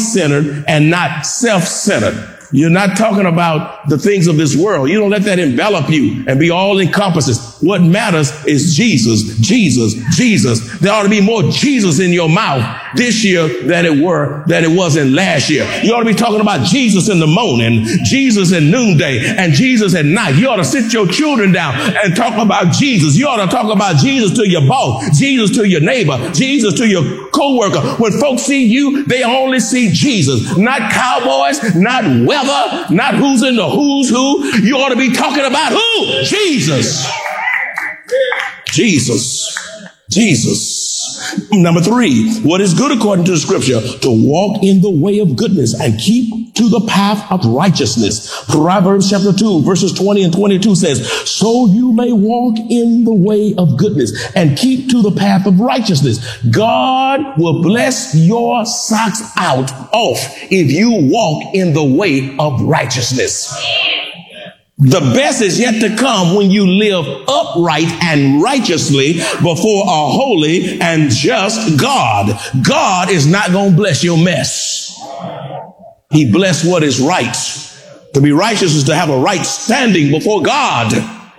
Christ-centered and not self-centered. You're not talking about the things of this world. You don't let that envelop you and be all encompassing. What matters is Jesus, Jesus, Jesus. There ought to be more Jesus in your mouth this year than it was in last year. You ought to be talking about Jesus in the morning, Jesus at noonday, and Jesus at night. You ought to sit your children down and talk about Jesus. You ought to talk about Jesus to your boss, Jesus to your neighbor, Jesus to your coworker. When folks see you, they only see Jesus, not cowboys, not weather, not who's in the who's who. You ought to be talking about who? Jesus. Jesus. Jesus. Number 3, what is good according to the scripture? To walk in the way of goodness and keep to the path of righteousness. Proverbs chapter 2, verses 20 and 22 says, so you may walk in the way of goodness and keep to the path of righteousness. God will bless your socks off if you walk in the way of righteousness. The best is yet to come when you live upright and righteously before a holy and just God. God is not going to bless your mess. He blessed what is right. To be righteous is to have a right standing before God.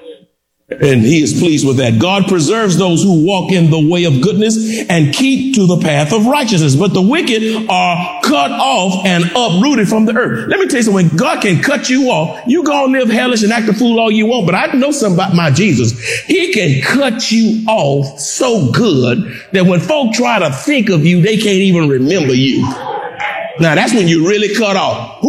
And he is pleased with that. God preserves those who walk in the way of goodness and keep to the path of righteousness. But the wicked are cut off and uprooted from the earth. Let me tell you something. When God can cut you off, you go and live hellish and act a fool all you want. But I know something about my Jesus. He can cut you off so good that when folk try to think of you, they can't even remember you. Now, that's when you really cut off.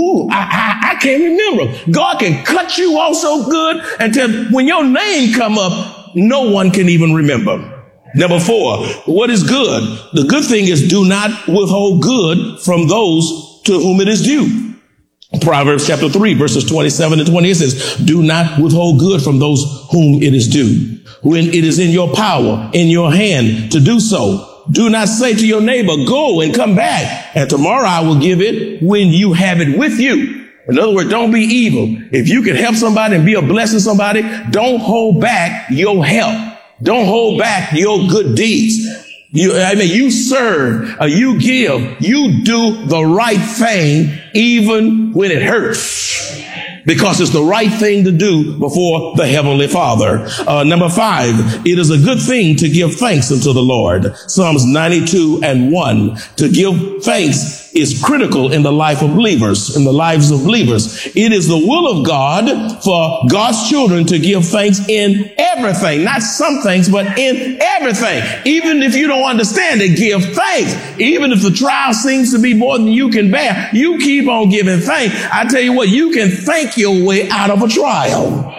I can't remember. God can cut you off so good until when your name come up, no one can even remember. Number 4, what is good? The good thing is do not withhold good from those to whom it is due. Proverbs chapter 3, verses 27 and 28 says, do not withhold good from those whom it is due. When it is in your power, in your hand to do so. Do not say to your neighbor, go and come back, and tomorrow I will give it when you have it with you. In other words, don't be evil. If you can help somebody and be a blessing to somebody, don't hold back your help. Don't hold back your good deeds. You serve, you give, you do the right thing even when it hurts. Because it's the right thing to do before the Heavenly Father. Number 5, it is a good thing to give thanks unto the Lord. Psalms 92 and 1. To give thanks is critical in the life of believers, in the lives of believers. It is the will of God for God's children to give thanks in everything, not some things, but in everything. Even if you don't understand it, give thanks. Even if the trial seems to be more than you can bear, you keep on giving thanks. I tell you what, you can thank your way out of a trial.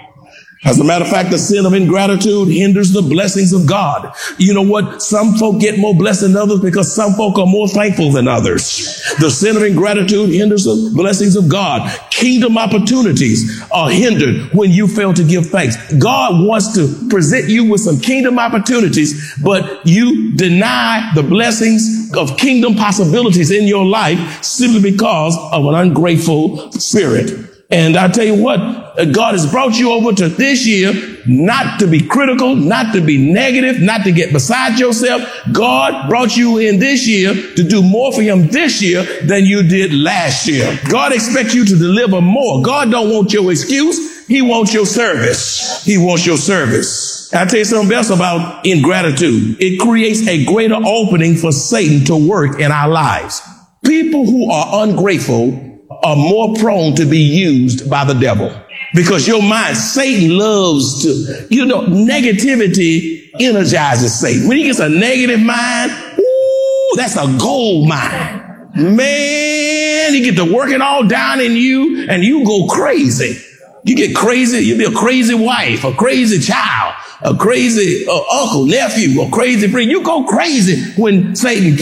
As a matter of fact, the sin of ingratitude hinders the blessings of God. You know what? Some folk get more blessed than others because some folk are more thankful than others. The sin of ingratitude hinders the blessings of God. Kingdom opportunities are hindered when you fail to give thanks. God wants to present you with some kingdom opportunities, but you deny the blessings of kingdom possibilities in your life simply because of an ungrateful spirit. And I tell you what, God has brought you over to this year not to be critical, not to be negative, not to get beside yourself. God brought you in this year to do more for him this year than you did last year. God expects you to deliver more. God don't want your excuse. He wants your service. He wants your service. I'll tell you something else about ingratitude. It creates a greater opening for Satan to work in our lives. People who are ungrateful are more prone to be used by the devil because your mind, Satan loves to, negativity energizes Satan. When he gets a negative mind, that's a gold mine. Man, he get to working all down in you and you go crazy. You get crazy. You be a crazy wife, a crazy child, a crazy uncle, nephew, a crazy friend. You go crazy when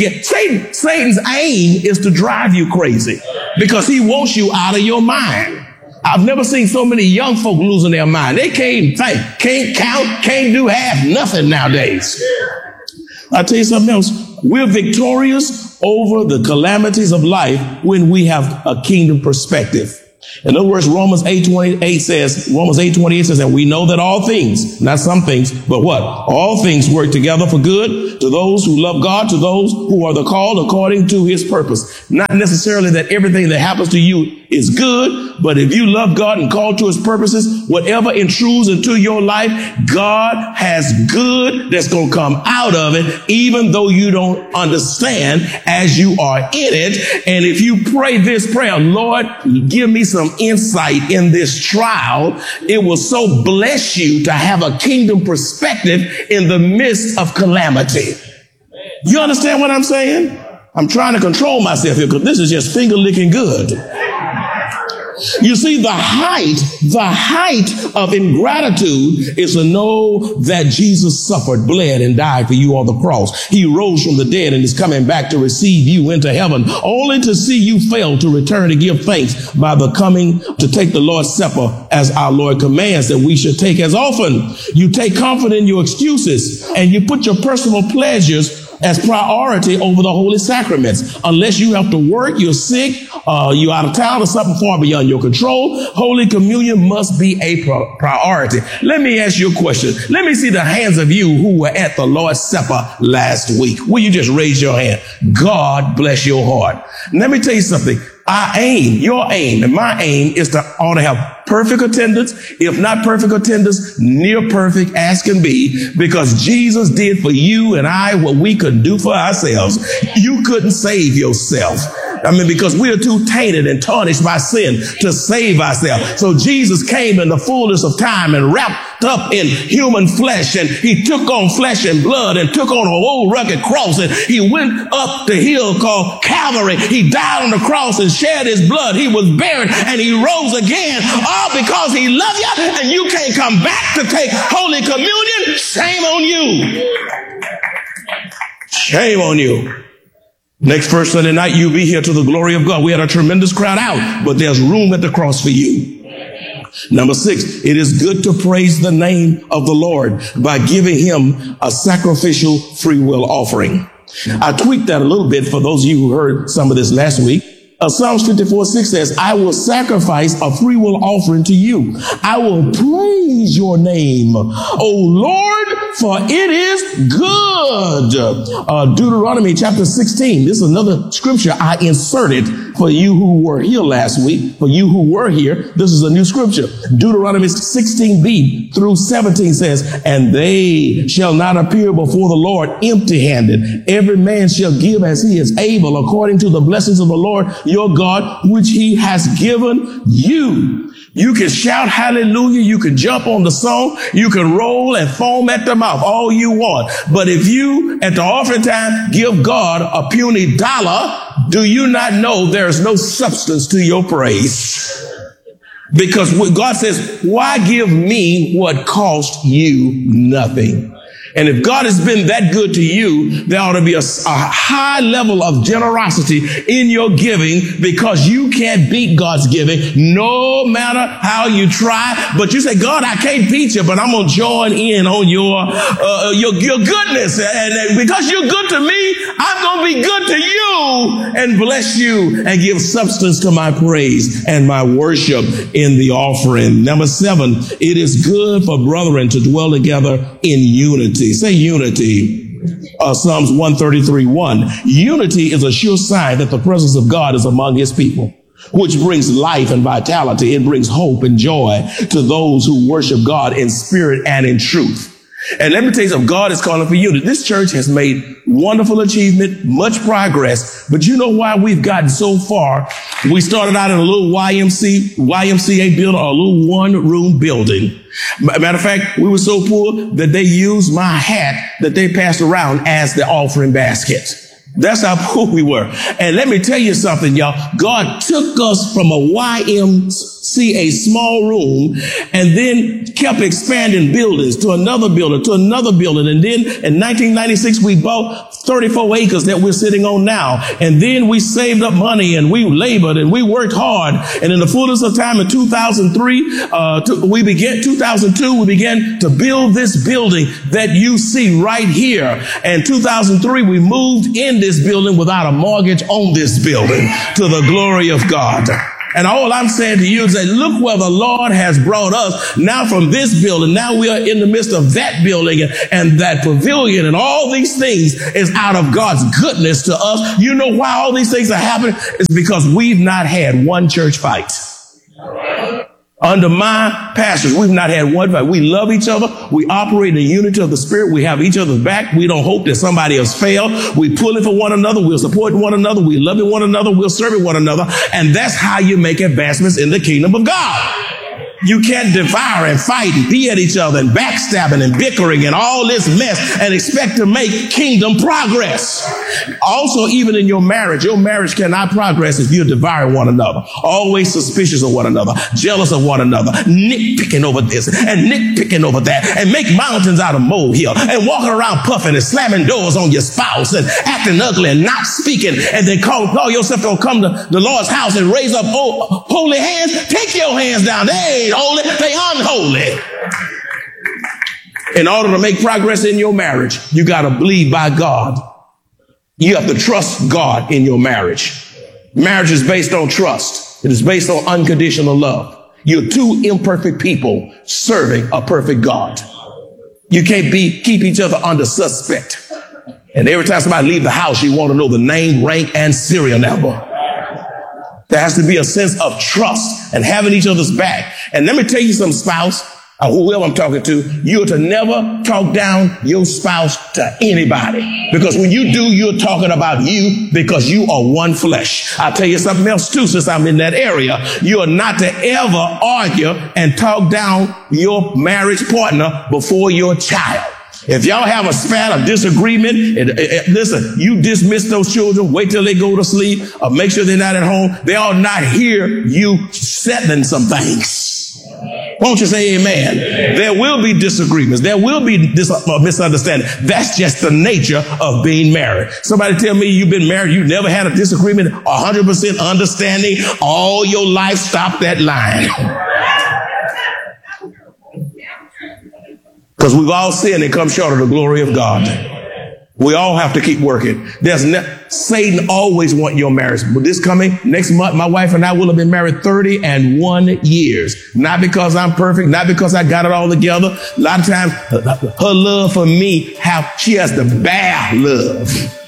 Satan's aim is to drive you crazy because he wants you out of your mind. I've never seen so many young folk losing their mind. They can't think, can't count, can't do half nothing nowadays. I'll tell you something else. We're victorious over the calamities of life when we have a kingdom perspective. In other words, Romans 8:28 says, and we know that all things, not some things, but what? All things work together for good to those who love God, to those who are the called according to his purpose. Not necessarily that everything that happens to you is good, but if you love God and called to his purposes, whatever intrudes into your life, God has good that's going to come out of it, even though you don't understand as you are in it. And if you pray this prayer, Lord, give me some insight in this trial, it will so bless you to have a kingdom perspective in the midst of calamity. You understand what I'm saying? I'm trying to control myself here because this is just finger licking good. You see, the height of ingratitude is to know that Jesus suffered, bled, and died for you on the cross. He rose from the dead and is coming back to receive you into heaven, only to see you fail to return to give thanks by the coming to take the Lord's Supper as our Lord commands that we should take as often. You take comfort in your excuses and you put your personal pleasures as priority over the holy sacraments. Unless you have to work, you're sick, you're out of town, or something far beyond your control, Holy Communion must be a priority. Let me ask you a question. Let me see the hands of you who were at the Lord's Supper last week. Will you just raise your hand? God bless your heart. Let me tell you something. Your aim, and my aim is to ought to have perfect attendance, if not perfect attendance, near perfect as can be, because Jesus did for you and I what we couldn't do for ourselves. You couldn't save yourself. Because we are too tainted and tarnished by sin to save ourselves. So Jesus came in the fullness of time and wrapped up in human flesh, and he took on flesh and blood and took on an old rugged cross, and he went up the hill called Calvary. He died on the cross and shed his blood. He was buried and he rose again, all because he loved you, and you can't come back to take Holy Communion. Shame on you. Shame on you. Next first Sunday night, you'll be here to the glory of God. We had a tremendous crowd out, but there's room at the cross for you. Number 6, it is good to praise the name of the Lord by giving him a sacrificial free will offering. I tweaked that a little bit for those of you who heard some of this last week. Psalms 54:6 says, I will sacrifice a free will offering to you. I will praise your name, O Lord, for it is good. Deuteronomy chapter 16. This is another scripture I inserted for you who were here last week. For you who were here, this is a new scripture. Deuteronomy 16b through 17 says, and they shall not appear before the Lord empty-handed. Every man shall give as he is able, according to the blessings of the Lord your God, which he has given you. You can shout hallelujah. You can jump on the song. You can roll and foam at the mouth all you want. But if you at the offering time give God a puny dollar, do you not know there is no substance to your praise? Because God says, why give me what cost you nothing? And if God has been that good to you, there ought to be a high level of generosity in your giving, because you can't beat God's giving no matter how you try. But you say, God, I can't beat you, but I'm going to join in on your goodness. And because you're good to me, I'm going to be good to you and bless you and give substance to my praise and my worship in the offering. Number 7, it is good for brethren to dwell together in unity. Say unity. Psalms 133:1. Unity is a sure sign that the presence of God is among his people, which brings life and vitality. It brings hope and joy to those who worship God in spirit and in truth. And let me tell you something, God is calling for unity. This church has made wonderful achievement, much progress, but you know why we've gotten so far? We started out in a little YMCA building, a little one-room building. Matter of fact, we were so poor that they used my hat that they passed around as the offering basket. That's how poor we were. And let me tell you something, y'all. God took us from a YMCA small room and then kept expanding buildings to another building, to another building. And then in 1996, we bought 34 acres that we're sitting on now. And then we saved up money and we labored and we worked hard. And in the fullness of time in 2002, we began to build this building that you see right here. And 2003, we moved in this building without a mortgage on this building, to the glory of God. And all I'm saying to you is that look where the Lord has brought us now from this building. Now we are in the midst of that building and that pavilion, and all these things is out of God's goodness to us. You know why all these things are happening? It's because we've not had one church fight. Under my pastors, we've not had one fight. We love each other. We operate in the unity of the Spirit. We have each other's back. We don't hope that somebody else fail. We pull it for one another. We'll support one another. We love one another. We'll serve one another. And that's how you make advancements in the kingdom of God. You can't devour and fight and be at each other and backstabbing and bickering and all this mess and expect to make kingdom progress. Also, even in your marriage cannot progress if you're devouring one another, always suspicious of one another, jealous of one another, nitpicking over this and nitpicking over that, and make mountains out of molehill, and walking around puffing and slamming doors on your spouse and acting ugly and not speaking, and then call yourself to come to the Lord's house and raise up holy hands. Take your hands down. They ain't holy, they unholy. In order to make progress in your marriage, you got to believe by God. You have to trust God in your marriage. Marriage is based on trust. It is based on unconditional love. You're two imperfect people serving a perfect God. You can't keep each other under suspect. And every time somebody leaves the house, you want to know the name, rank, and serial number. There has to be a sense of trust and having each other's back. And let me tell you something, spouse, or whoever I'm talking to, you're to never talk down your spouse to anybody. Because when you do, you're talking about you, because you are one flesh. I'll tell you something else too, since I'm in that area. You are not to ever argue and talk down your marriage partner before your child. If y'all have a spat of disagreement, listen, you dismiss those children, wait till they go to sleep, or make sure they're not at home. They ought not hear you settling some things. Won't you say amen? There will be disagreements. There will be misunderstanding. That's just the nature of being married. Somebody tell me you've been married, you never had a disagreement, 100% understanding all your life. Stop that line. Because we've all sinned and come short of the glory of God. We all have to keep working. Satan always wants your marriage. But next month, my wife and I will have been married 31 years. Not because I'm perfect, not because I got it all together. A lot of times, her love for me, she has the bear love.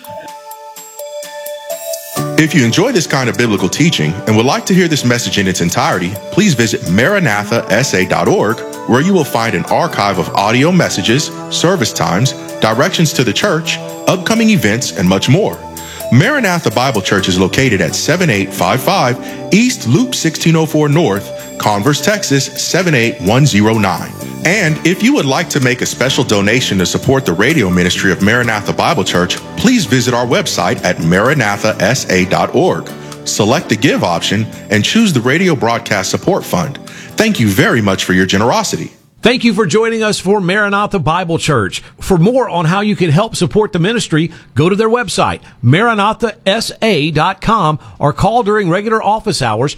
If you enjoy this kind of biblical teaching and would like to hear this message in its entirety, please visit MaranathaSA.org, where you will find an archive of audio messages, service times, directions to the church, upcoming events, and much more. Maranatha Bible Church is located at 7855 East Loop 1604 North, Converse, Texas 78109. And if you would like to make a special donation to support the radio ministry of Maranatha Bible Church, please visit our website at MaranathaSA.org. Select the Give option and choose the Radio Broadcast Support Fund. Thank you very much for your generosity. Thank you for joining us for Maranatha Bible Church. For more on how you can help support the ministry, go to their website, MaranathaSA.com, or call during regular office hours,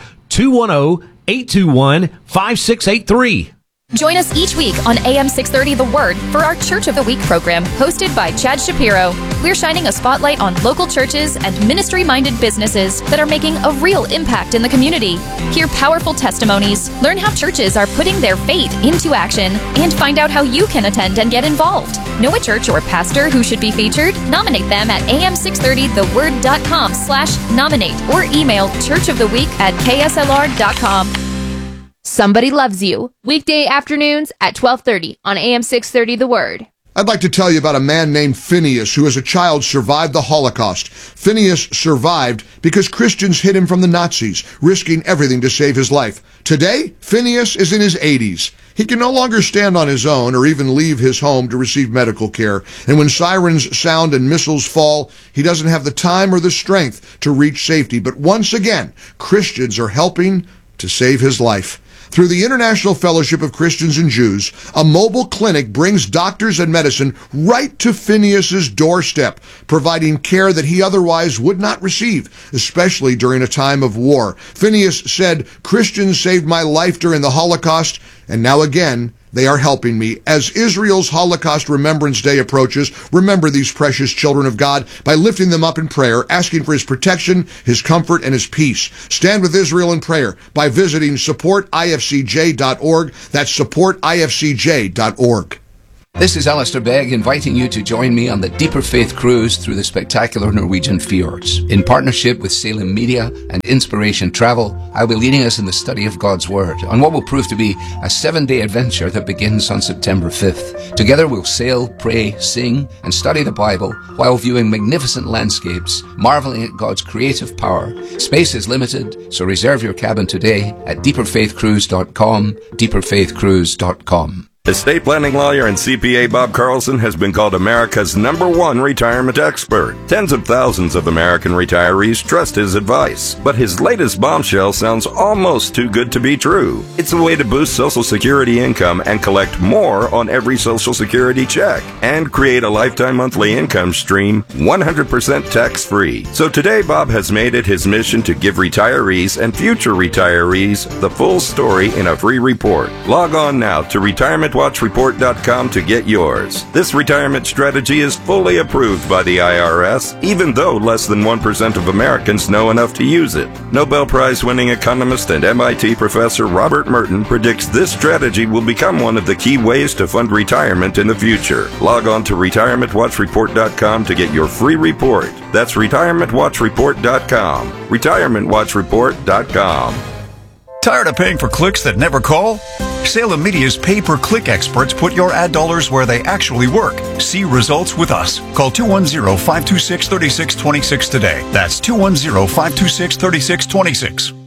210-821-5683. Join us each week on AM 630 The Word for our Church of the Week program hosted by Chad Shapiro. We're shining a spotlight on local churches and ministry-minded businesses that are making a real impact in the community. Hear powerful testimonies, learn how churches are putting their faith into action, and find out how you can attend and get involved. Know a church or pastor who should be featured? Nominate them at am630theword.com/nominate or email churchoftheweek@kslr.com. Somebody Loves You, weekday afternoons at 12:30 on AM 630 The Word. I'd like to tell you about a man named Phineas who as a child survived the Holocaust. Phineas survived because Christians hid him from the Nazis, risking everything to save his life. Today, Phineas is in his 80s. He can no longer stand on his own or even leave his home to receive medical care. And when sirens sound and missiles fall, he doesn't have the time or the strength to reach safety. But once again, Christians are helping to save his life. Through the International Fellowship of Christians and Jews, a mobile clinic brings doctors and medicine right to Phineas's doorstep, providing care that he otherwise would not receive, especially during a time of war. Phineas said, "Christians saved my life during the Holocaust, and now again, They are helping me. As Israel's Holocaust Remembrance Day approaches, remember these precious children of God by lifting them up in prayer, asking for his protection, his comfort, and his peace. Stand with Israel in prayer by visiting supportifcj.org. That's supportifcj.org. This is Alistair Begg inviting you to join me on the Deeper Faith Cruise through the spectacular Norwegian fjords. In partnership with Salem Media and Inspiration Travel, I'll be leading us in the study of God's Word on what will prove to be a 7-day adventure that begins on September 5th. Together we'll sail, pray, sing, and study the Bible while viewing magnificent landscapes, marveling at God's creative power. Space is limited, so reserve your cabin today at deeperfaithcruise.com, deeperfaithcruise.com. Estate planning lawyer and CPA Bob Carlson has been called America's #1 retirement expert. Tens of thousands of American retirees trust his advice. But his latest bombshell sounds almost too good to be true. It's a way to boost Social Security income and collect more on every Social Security check and create a lifetime monthly income stream 100% tax-free. So today Bob has made it his mission to give retirees and future retirees the full story in a free report. Log on now to retirementwatchreport.com to get yours. This retirement strategy is fully approved by the IRS, even though less than 1% of Americans know enough to use it. Nobel Prize-winning economist and MIT professor Robert Merton predicts this strategy will become one of the key ways to fund retirement in the future. Log on to retirementwatchreport.com to get your free report. That's retirementwatchreport.com. retirementwatchreport.com. Tired of paying for clicks that never call? Salem Media's pay-per-click experts put your ad dollars where they actually work. See results with us. Call 210-526-3626 today. That's 210-526-3626.